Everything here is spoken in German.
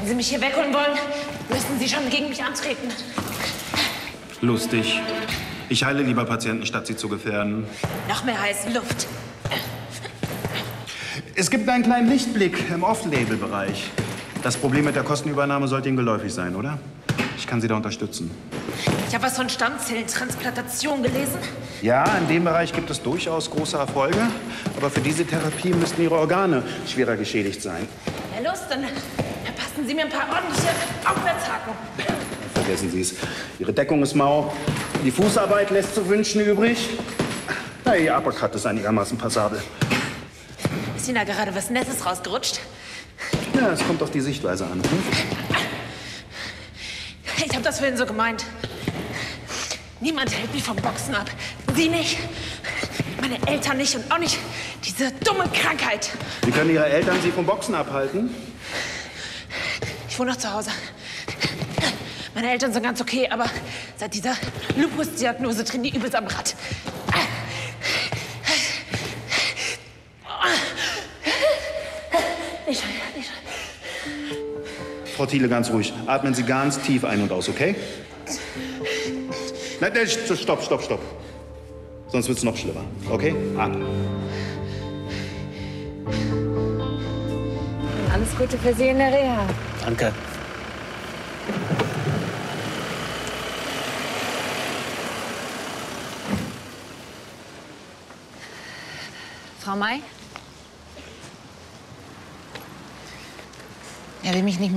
Wenn Sie mich hier wegholen wollen, müssen Sie schon gegen mich antreten. Lustig. Ich heile lieber Patienten, statt sie zu gefährden. Noch mehr heiße Luft. Es gibt einen kleinen Lichtblick im Off-Label-Bereich. Das Problem mit der Kostenübernahme sollte Ihnen geläufig sein, oder? Ich kann Sie da unterstützen. Ich habe was von Stammzellentransplantation gelesen. Ja, in dem Bereich gibt es durchaus große Erfolge. Aber für diese Therapie müssten Ihre Organe schwerer geschädigt sein. Herr Lust, dann verpassen Sie mir ein paar ordentliche Aufwärtshaken. Vergessen Sie es. Ihre Deckung ist mau. Die Fußarbeit lässt zu wünschen übrig. Na, Ihr Uppercut ist einigermaßen passabel. Ist Ihnen da gerade was Nettes rausgerutscht? Ja, es kommt auf die Sichtweise an. Hm? Ich habe das vorhin so gemeint. Niemand hält mich vom Boxen ab. Sie nicht, meine Eltern nicht und auch nicht diese dumme Krankheit. Wie können Ihre Eltern Sie vom Boxen abhalten? Ich wohne noch zu Hause. Meine Eltern sind ganz okay, aber seit dieser Lupus-Diagnose drehen die übelst am Rad. Nicht. Frau Thiele, ganz ruhig. Atmen Sie ganz tief ein und aus, okay? Nein, stopp. Sonst wird's noch schlimmer, okay? Atmen. Alles Gute für Sie in der Reha. Danke. Frau May? Er will mich nicht